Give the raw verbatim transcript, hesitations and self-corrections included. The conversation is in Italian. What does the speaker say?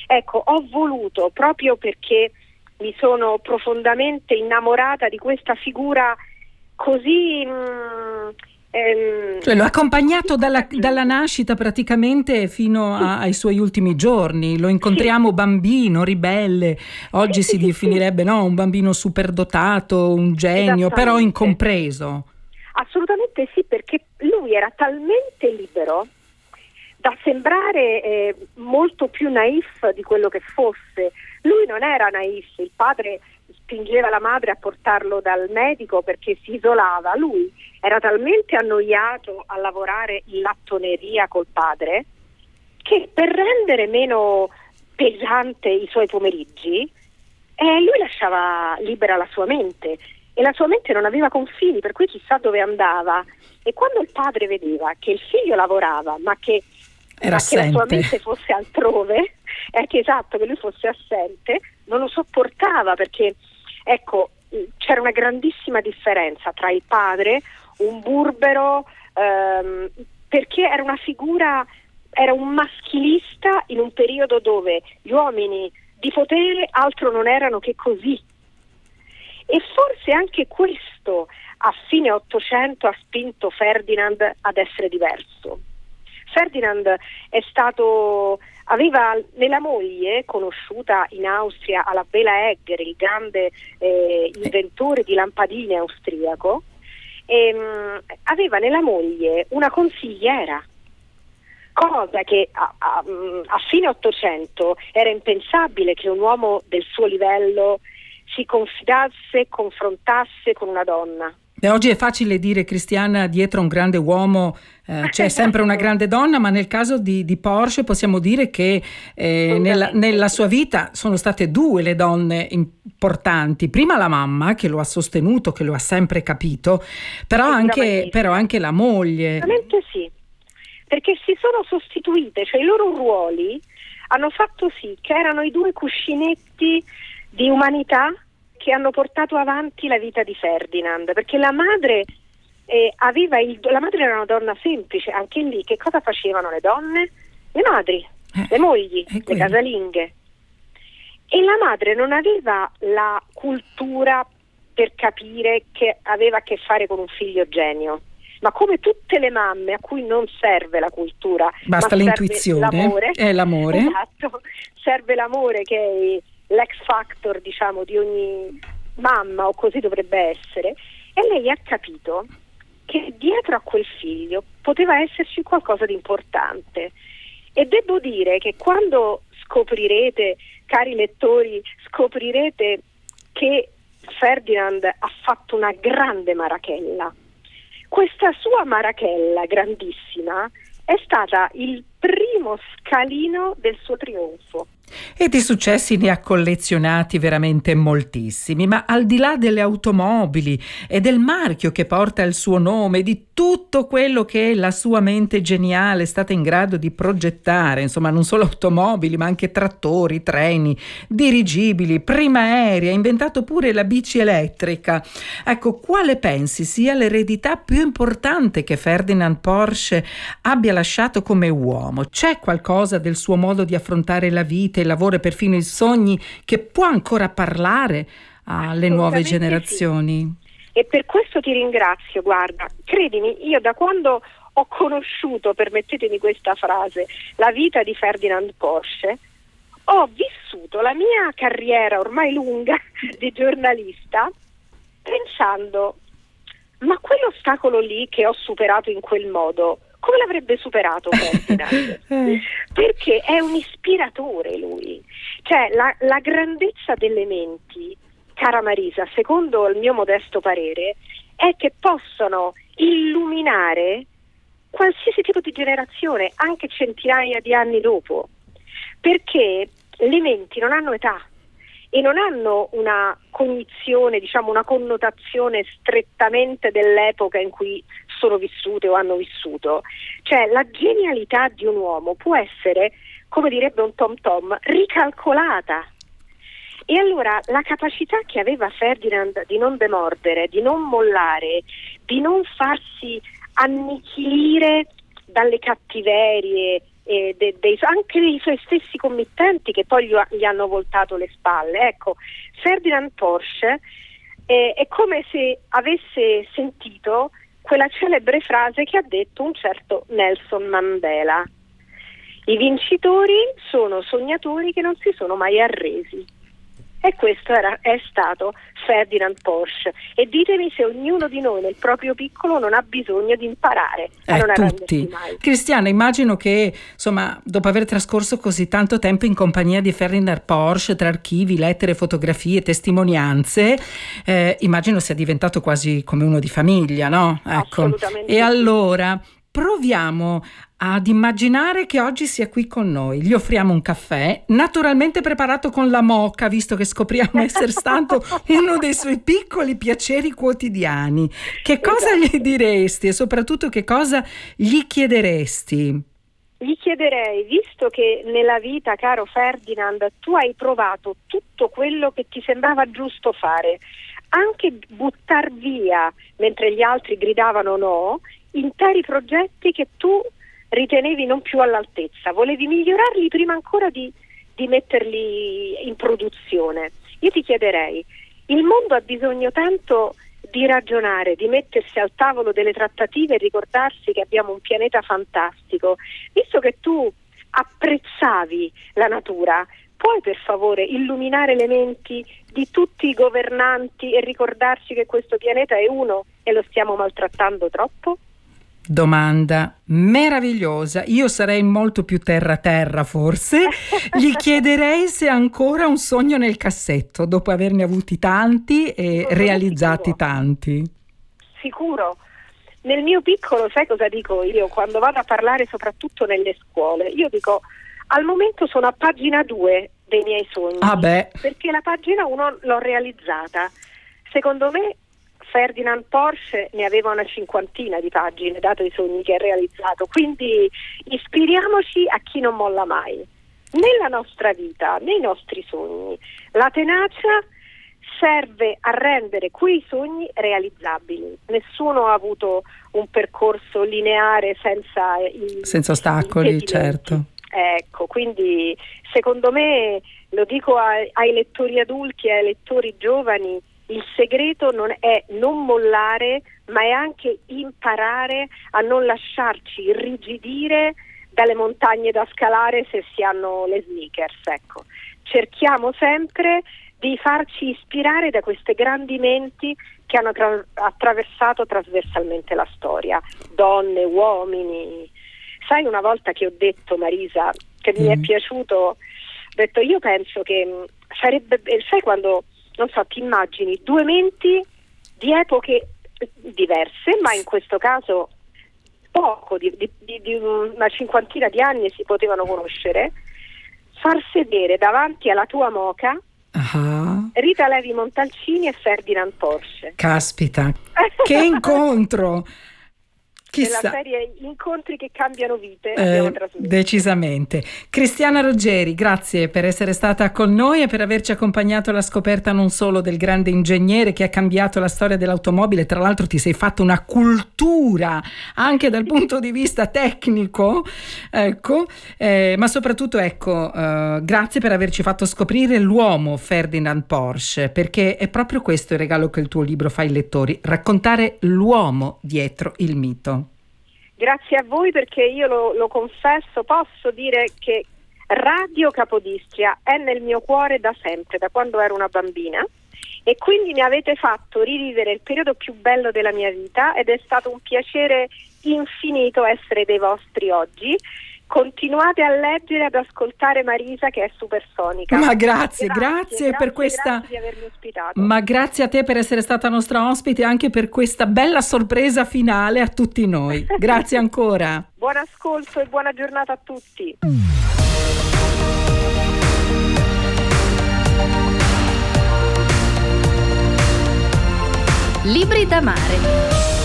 Ecco, ho voluto, proprio perché mi sono profondamente innamorata di questa figura così... Mh, ehm, cioè, l'ho accompagnato dalla, dalla nascita praticamente fino a, ai suoi ultimi giorni. Lo incontriamo sì. bambino, ribelle. Oggi sì, si sì, definirebbe sì. no, un bambino superdotato, un genio, però incompreso. Assolutamente sì, perché lui era talmente libero da sembrare eh, molto più naif di quello che fosse. Lui non era naif, il padre spingeva la madre a portarlo dal medico perché si isolava. Lui era talmente annoiato a lavorare in lattoneria col padre che, per rendere meno pesante i suoi pomeriggi, eh, lui lasciava libera la sua mente, e la sua mente non aveva confini, per cui chissà dove andava. E quando il padre vedeva che il figlio lavorava ma che Era ma che la sua mente fosse altrove, è che esatto, che lui fosse assente, non lo sopportava, perché ecco, c'era una grandissima differenza tra il padre, un burbero, ehm, perché era una figura, era un maschilista in un periodo dove gli uomini di potere altro non erano che così. E forse anche questo a fine Ottocento ha spinto Ferdinand ad essere diverso. Ferdinand è stato, aveva nella moglie, conosciuta in Austria alla Bela Egger, il grande eh, inventore di lampadine austriaco, ehm, aveva nella moglie una consigliera, cosa che a, a, a fine Ottocento era impensabile che un uomo del suo livello si confidasse, confrontasse con una donna. E oggi è facile dire, Cristiana, dietro un grande uomo eh, c'è sempre una grande donna, ma nel caso di, di Porsche possiamo dire che eh, nella, nella sua vita sono state due le donne importanti. Prima la mamma, che lo ha sostenuto, che lo ha sempre capito, però, anche, però anche la moglie. Veramente sì, perché si sono sostituite, cioè i loro ruoli hanno fatto sì che erano i due cuscinetti di umanità che hanno portato avanti la vita di Ferdinand, perché la madre eh, aveva il, la madre era una donna semplice. Anche lì che cosa facevano le donne? Le madri, eh, le mogli, le casalinghe. E la madre non aveva la cultura per capire che aveva a che fare con un figlio genio, ma come tutte le mamme a cui non serve la cultura, basta ma l'intuizione, serve l'amore, è l'amore. Esatto, serve l'amore, che è l'ex factor, diciamo, di ogni mamma, o così dovrebbe essere. E lei ha capito che dietro a quel figlio poteva esserci qualcosa di importante. E devo dire che quando scoprirete, cari lettori, scoprirete che Ferdinand ha fatto una grande marachella. Questa sua marachella grandissima è stata il primo scalino del suo trionfo. E di successi ne ha collezionati veramente moltissimi, ma al di là delle automobili e del marchio che porta il suo nome, di tutto quello che la sua mente geniale è stata in grado di progettare, insomma non solo automobili ma anche trattori, treni, dirigibili, prima aerei, ha inventato pure la bici elettrica. Ecco, quale pensi sia l'eredità più importante che Ferdinand Porsche abbia lasciato come uomo? C'è qualcosa del suo modo di affrontare la vita, il lavoro e perfino i sogni che può ancora parlare alle nuove generazioni? Sì. E per questo ti ringrazio, guarda, credimi, io da quando ho conosciuto, permettetemi questa frase, la vita di Ferdinand Porsche, ho vissuto la mia carriera ormai lunga di giornalista pensando, ma quell'ostacolo lì che ho superato in quel modo, come l'avrebbe superato Ferdinand? Perché è un ispiratore lui, cioè la, la grandezza delle menti, cara Marisa, secondo il mio modesto parere, è che possono illuminare qualsiasi tipo di generazione, anche centinaia di anni dopo, perché le menti non hanno età e non hanno una cognizione, diciamo una connotazione strettamente dell'epoca in cui sono vissute o hanno vissuto. Cioè la genialità di un uomo può essere, come direbbe un Tom Tom, ricalcolata. E allora la capacità che aveva Ferdinand di non demordere, di non mollare, di non farsi annichilire dalle cattiverie e de, dei, anche dei suoi stessi committenti che poi gli, gli hanno voltato le spalle. Ecco, Ferdinand Porsche eh, è come se avesse sentito quella celebre frase che ha detto un certo Nelson Mandela: i vincitori sono sognatori che non si sono mai arresi. E questo era, è stato Ferdinand Porsche. E ditemi se ognuno di noi nel proprio piccolo non ha bisogno di imparare a eh, non arrendersi tutti. mai. Cristiana, immagino che insomma, dopo aver trascorso così tanto tempo in compagnia di Ferdinand Porsche, tra archivi, lettere, fotografie, testimonianze, eh, immagino sia diventato quasi come uno di famiglia, no? Ecco. Assolutamente. E sì. allora proviamo ad immaginare che oggi sia qui con noi. Gli offriamo un caffè, naturalmente preparato con la moka, visto che scopriamo essere stato uno dei suoi piccoli piaceri quotidiani. Che cosa Esatto. gli diresti e soprattutto che cosa gli chiederesti? Gli chiederei, visto che nella vita, caro Ferdinand, tu hai provato tutto quello che ti sembrava giusto fare, anche buttar via, mentre gli altri gridavano no, interi progetti che tu ritenevi non più all'altezza, volevi migliorarli prima ancora di, di metterli in produzione. Io ti chiederei, il mondo ha bisogno tanto di ragionare, di mettersi al tavolo delle trattative e ricordarsi che abbiamo un pianeta fantastico. Visto che tu apprezzavi la natura, puoi per favore illuminare le menti di tutti i governanti e ricordarci che questo pianeta è uno e lo stiamo maltrattando troppo? Domanda meravigliosa. Io sarei molto più terra terra forse. Gli chiederei se ha ancora un sogno nel cassetto dopo averne avuti tanti e Sono realizzati sicuro. tanti. Sicuro. Nel mio piccolo, sai cosa dico io quando vado a parlare, soprattutto nelle scuole? Io dico, al momento sono a pagina due dei miei sogni, Ah beh. perché la pagina uno l'ho realizzata. Secondo me Ferdinand Porsche ne aveva una cinquantina di pagine, dato i sogni che ha realizzato, quindi ispiriamoci a chi non molla mai. Nella nostra vita, nei nostri sogni, la tenacia serve a rendere quei sogni realizzabili. Nessuno ha avuto un percorso lineare senza i, senza ostacoli, impedimenti. certo. Ecco, quindi secondo me, lo dico ai, ai lettori adulti e ai lettori giovani, il segreto non è non mollare, ma è anche imparare a non lasciarci irrigidire dalle montagne da scalare se si hanno le sneakers. Ecco. Cerchiamo sempre di farci ispirare da queste grandi menti che hanno tra- attraversato trasversalmente la storia, donne, uomini. Sai, una volta che ho detto, Marisa, che mi Mm. è piaciuto, ho detto io penso che mh, sarebbe, sai quando, non so, ti immagini due menti di epoche diverse, ma in questo caso poco, di, di, di, di una cinquantina di anni si potevano conoscere, far sedere davanti alla tua moka Ah, Rita Levi Montalcini e Ferdinand Porsche. caspita, che incontro! Nella Chissà. serie Incontri che cambiano vite Eh, abbiamo trasmesso. decisamente. Cristiana Ruggeri, grazie per essere stata con noi e per averci accompagnato alla scoperta non solo del grande ingegnere che ha cambiato la storia dell'automobile, tra l'altro ti sei fatto una cultura anche dal punto di vista tecnico, ecco, eh, ma soprattutto ecco, eh, grazie per averci fatto scoprire l'uomo Ferdinand Porsche, perché è proprio questo il regalo che il tuo libro fa ai lettori, raccontare l'uomo dietro il mito. Grazie a voi, perché io lo, lo confesso, posso dire che Radio Capodistria è nel mio cuore da sempre, da quando ero una bambina, e quindi mi avete fatto rivivere il periodo più bello della mia vita ed è stato un piacere infinito essere dei vostri oggi. Continuate a leggere, ad ascoltare Marisa, che è supersonica. Ma grazie, grazie, grazie per questa. Grazie di avermi ospitato. Ma grazie a te per essere stata nostra ospite e anche per questa bella sorpresa finale a tutti noi. Grazie ancora. Buon ascolto e buona giornata a tutti. Libri da mare.